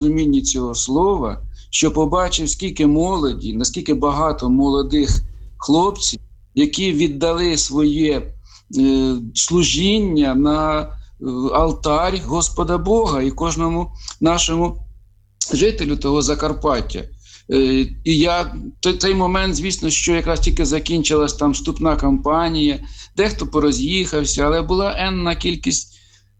розумінні цього слова, що побачив, скільки молоді, наскільки багато молодих хлопців, які віддали своє служіння на алтарь Господа Бога і кожному нашому жителю того Закарпаття. І я той момент, звісно, що якраз тільки закінчилась там вступна кампанія, дехто пороз'їхався, але була енна кількість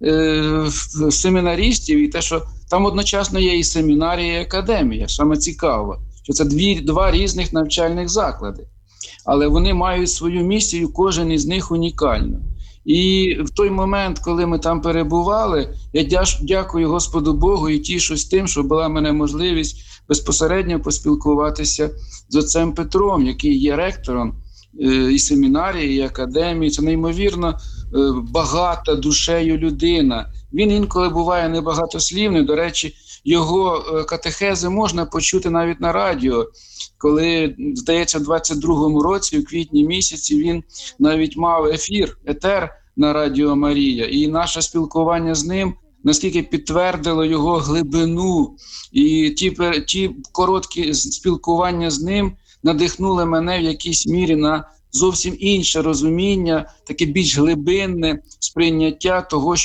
семінаристів, і те, що там одночасно є і семінарія, і академія. Саме цікаво, що це два різних навчальних заклади. Але вони мають свою місію, кожен із них унікально. І в той момент, коли ми там перебували, я дякую Господу Богу і тішусь тим, що була в мене можливість безпосередньо поспілкуватися з отцем Петром, який є ректором і семінарії, і академії. Це неймовірно багата душею людина. Він інколи буває небагатослівний. До речі, його катехези можна почути навіть на радіо. Коли, здається, в 22-му році, у квітні місяці, він навіть мав етер на Радіо Марія. І наше спілкування з ним наскільки підтвердило його глибину. І ті короткі спілкування з ним надихнули мене в якійсь мірі на зовсім інше розуміння, таке більш глибинне сприйняття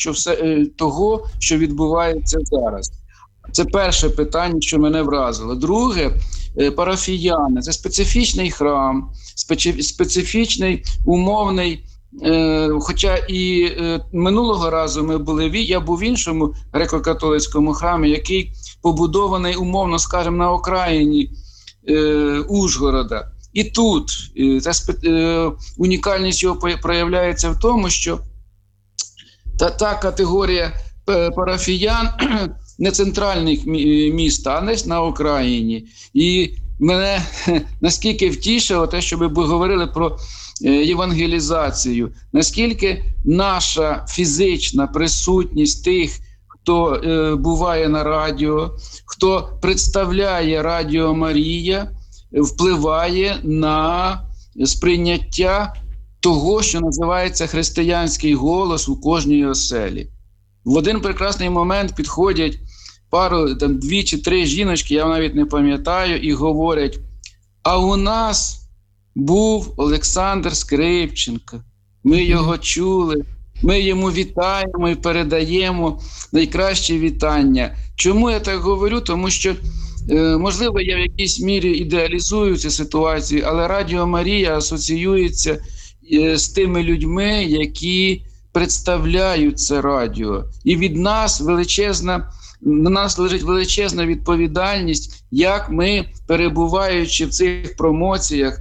того, що відбувається зараз. Це перше питання, що мене вразило. Друге, парафіяни. Це специфічний храм, специфічний, умовний. Хоча і минулого разу я був в іншому греко-католицькому храмі, який побудований, умовно скажемо, на окраїні Ужгорода. І тут унікальність його проявляється в тому, що та категорія парафіян не центральних міст, а десь на окраїні. І мене наскільки втішило те, що ви говорили про євангелізацію, наскільки наша фізична присутність тих, хто буває на радіо, хто представляє Радіо Марія, впливає на сприйняття того, що називається християнський голос у кожній оселі. В один прекрасний момент підходять дві чи три жіночки, я навіть не пам'ятаю, і говорять: а у нас був Олександр Скрипченко, ми його чули, ми йому вітаємо і передаємо найкращі вітання. Чому я так говорю? Тому що, можливо, я в якійсь мірі ідеалізую цю ситуацію, але Радіо Марія асоціюється з тими людьми, які представляють це радіо. І на нас лежить величезна відповідальність, як ми, перебуваючи в цих промоціях,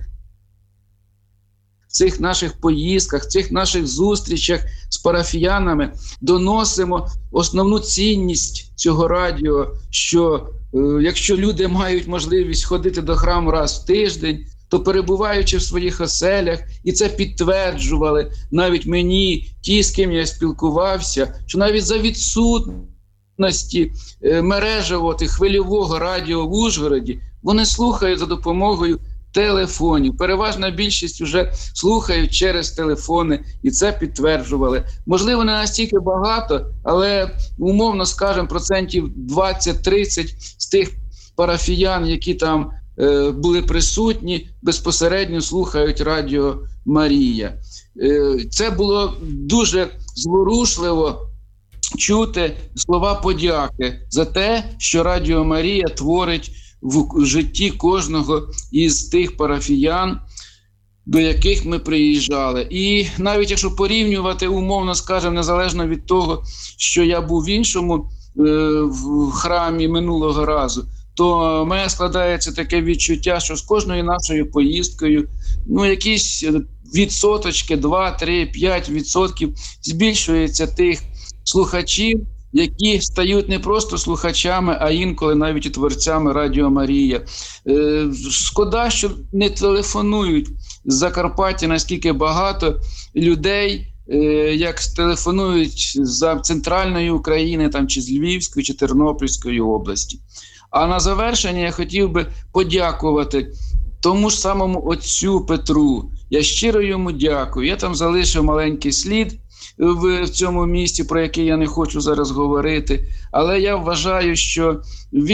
в цих наших поїздках, в цих наших зустрічах з парафіянами, доносимо основну цінність цього радіо, що якщо люди мають можливість ходити до храму раз в тиждень, то перебуваючи в своїх оселях, і це підтверджували навіть мені, ті, з ким я спілкувався, що навіть за відсутності мережевого хвильового радіо в Ужгороді, вони слухають за допомогою телефонів. Переважна більшість вже слухають через телефони, і це підтверджували. Можливо, не настільки багато, але, умовно скажемо, 20-30% з тих парафіян, які там були присутні, безпосередньо слухають Радіо Марія. Це було дуже зворушливо чути слова подяки за те, що Радіо Марія творить в житті кожного із тих парафіян, до яких ми приїжджали. І навіть якщо порівнювати, умовно скажемо, незалежно від того, що я був в іншому в храмі минулого разу, то в мене складається таке відчуття, що з кожною нашою поїздкою, якісь відсоточки, 2, 3, 5% збільшується тих слухачів, які стають не просто слухачами, а інколи навіть і творцями Радіо Марія. Шкода, що не телефонують з Закарпаття, наскільки багато людей, як телефонують з центральної України, чи з Львівської, чи Тернопільської області. А на завершення я хотів би подякувати тому ж самому отцю Петру. Я щиро йому дякую. Я там залишив маленький слід, в цьому місті, про який я не хочу зараз говорити. Але я вважаю, що